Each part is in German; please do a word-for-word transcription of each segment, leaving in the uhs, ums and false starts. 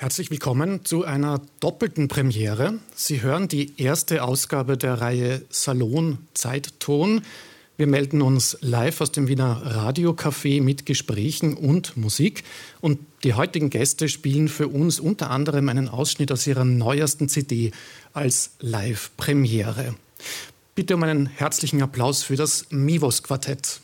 Herzlich willkommen zu einer doppelten Premiere. Sie hören die erste Ausgabe der Reihe Salon Zeitton. Wir melden uns live aus dem Wiener Radiocafé mit Gesprächen und Musik. Und die heutigen Gäste spielen für uns unter anderem einen Ausschnitt aus ihrer neuesten C D als Live-Premiere. Bitte um einen herzlichen Applaus für das Mivos Quartett.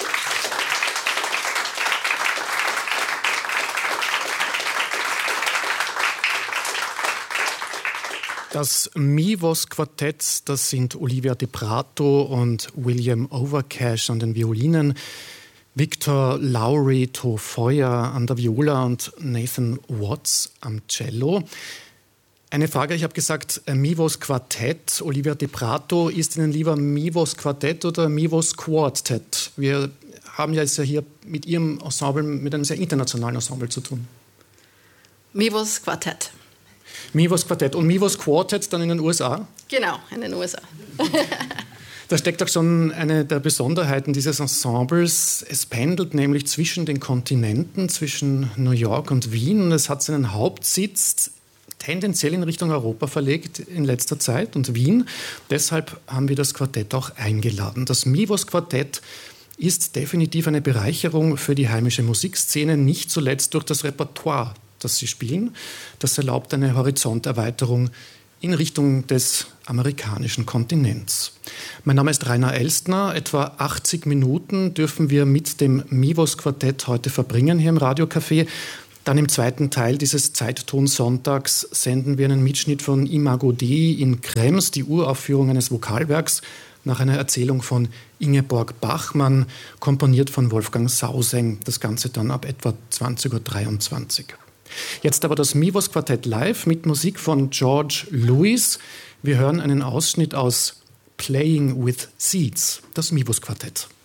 Das Mivos Quartett, das sind Olivia De Prato und William Overcash an den Violinen, Victor Lowry Taufeyer an der Viola und Nathan Watts am Cello. Eine Frage, ich habe gesagt, Mivos Quartett. Olivia De Prato, ist Ihnen lieber Mivos Quartett oder Mivos Quartet? Wir haben ja jetzt ja hier mit Ihrem Ensemble, mit einem sehr internationalen Ensemble zu tun. Mivos Quartett. Mivos Quartett und Mivos Quartet dann in den U S A? Genau, in den U S A. Da steckt auch schon eine der Besonderheiten dieses Ensembles. Es pendelt nämlich zwischen den Kontinenten, zwischen New York und Wien. Und es hat seinen Hauptsitz tendenziell in Richtung Europa verlegt in letzter Zeit und Wien. Deshalb haben wir das Quartett auch eingeladen. Das Mivos Quartett ist definitiv eine Bereicherung für die heimische Musikszene, nicht zuletzt durch das Repertoire, das sie spielen. Das erlaubt eine Horizonterweiterung in Richtung des amerikanischen Kontinents. Mein Name ist Rainer Elstner. Etwa achtzig Minuten dürfen wir mit dem Mivos Quartett heute verbringen hier im Radiocafé. Dann im zweiten Teil dieses Zeitton-Sonntags senden wir einen Mitschnitt von Imago Dei in Krems, die Uraufführung eines Vokalwerks nach einer Erzählung von Ingeborg Bachmann, komponiert von Wolfgang Sauseng. Das Ganze dann ab etwa zwanzig Uhr dreiundzwanzig. Jetzt aber das Mivos Quartett live mit Musik von George Lewis. Wir hören einen Ausschnitt aus Playing with Seeds, das Mivos Quartett.